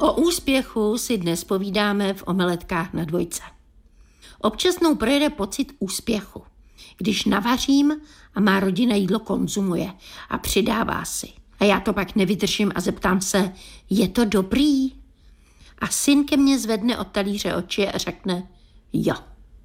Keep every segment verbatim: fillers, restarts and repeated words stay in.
O úspěchu si dnes povídáme v omeletkách na dvojce. Občas mnou projede pocit úspěchu, když navařím a má rodina jídlo konzumuje a přidává si. A já to pak nevydržím a zeptám se, je to dobrý? A syn ke mně zvedne od talíře oči a řekne, jo.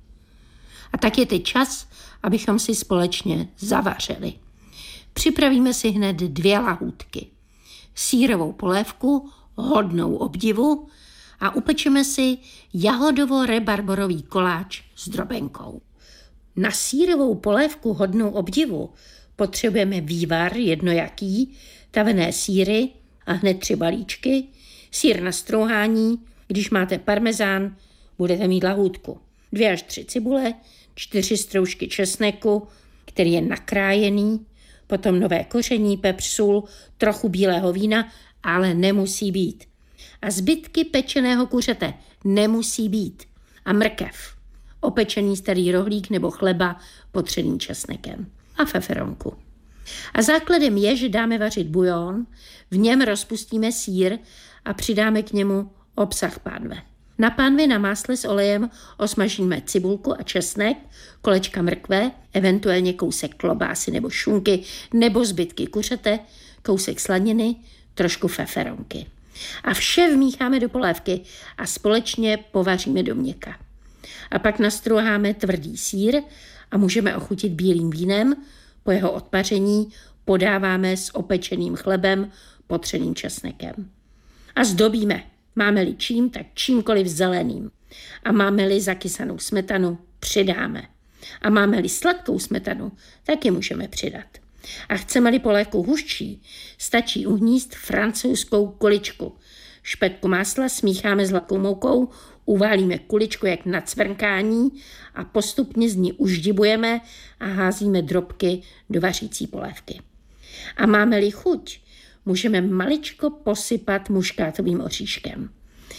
A tak je teď čas, abychom si společně zavařili. Připravíme si hned dvě lahůdky. Sýrovou polévku, hodnou obdivu a upečeme si jahodovo-rebarborový koláč s drobenkou. Na sýrovou polévku hodnou obdivu potřebujeme vývar jednojaký, tavené sýry a hned tři balíčky, sýr na strouhání, když máte parmezán, budete mít lahůdku. Dvě až tři cibule, čtyři stroužky česneku, který je nakrájený, potom nové koření, pepř, sůl, trochu bílého vína, ale nemusí být. A zbytky pečeného kuřete nemusí být. A mrkev, opečený starý rohlík nebo chleba potřený česnekem a feferonku. A základem je, že dáme vařit bujon, v něm rozpustíme sýr a přidáme k němu obsah pánve. Na pánvi na másle s olejem osmažíme cibulku a česnek, kolečka mrkve, eventuálně kousek klobásy nebo šunky nebo zbytky kuřete, kousek slaniny, trošku feferonky. A vše vmícháme do polévky a společně povaříme do měka. A pak nastruháme tvrdý sýr a můžeme ochutit bílým vínem. Po jeho odpaření podáváme s opečeným chlebem, potřeným česnekem. A zdobíme. Máme-li čím, tak čímkoliv zeleným. A máme-li zakysanou smetanu, přidáme. A máme-li sladkou smetanu, taky můžeme přidat. A chceme-li polévku hustší, stačí uhníst francouzskou kuličku. Špetku másla smícháme s hladkou moukou, uválíme kuličku jak na cvrnkání a postupně z ní uždibujeme a házíme drobky do vařící polévky. A máme-li chuť, můžeme maličko posypat muškátovým oříškem.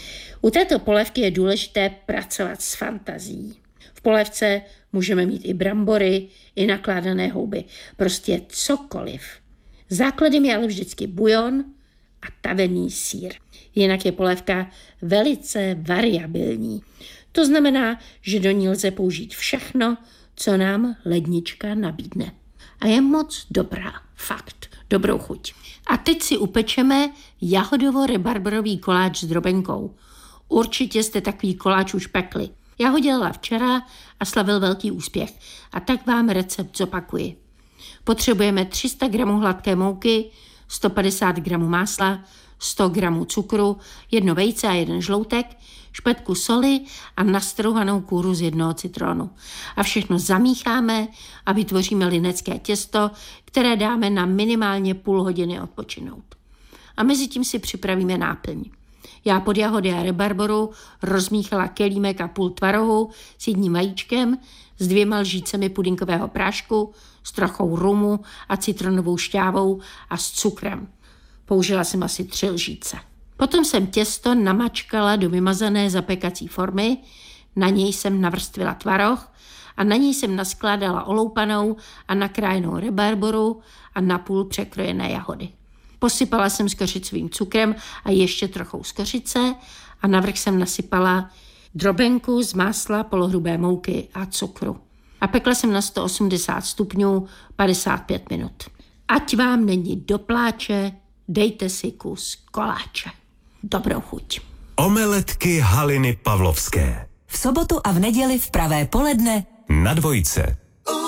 U této polévky je důležité pracovat s fantazií. V polévce můžeme mít i brambory, i nakládané houby, prostě cokoliv. Základem je ale vždycky bujon a tavený sýr. Jinak je polévka velice variabilní. To znamená, že do ní lze použít všechno, co nám lednička nabídne. A je moc dobrá, fakt, dobrou chuť. A teď si upečeme jahodovo-rebarbarový koláč s drobenkou. Určitě jste takový koláč už pekli. Já ho dělala včera a slavil velký úspěch. A tak vám recept zopakuji. Potřebujeme tři sta gramů hladké mouky, sto padesát gramů másla, sto gramů cukru, jedno vejce a jeden žloutek, špetku soli a nastrouhanou kůru z jednoho citronu. A všechno zamícháme a vytvoříme linecké těsto, které dáme na minimálně půl hodiny odpočinout. A mezi tím si připravíme náplň. Já pod jahody a rebarboru rozmíchala kelímek a půl tvarohu s jedním vajíčkem, s dvěma lžícemi pudinkového prášku, s trochou rumu a citronovou šťávou a s cukrem. Použila jsem asi tři lžíce. Potom jsem těsto namačkala do vymazané zapekací formy, na něj jsem navrstvila tvaroh a na něj jsem naskládala oloupanou a nakrájenou rebarboru a napůl překrojené jahody. Posypala jsem skořicovým cukrem a ještě trochou skořice a navrch jsem nasypala drobenku z másla, polohrubé mouky a cukru. A pekla jsem na sto osmdesát stupňů padesát pět minut. Ať vám není do pláče, dejte si kus koláče. Dobrou chuť. Omeletky Haliny Pavlovské. V sobotu a v neděli v pravé poledne na dvojce.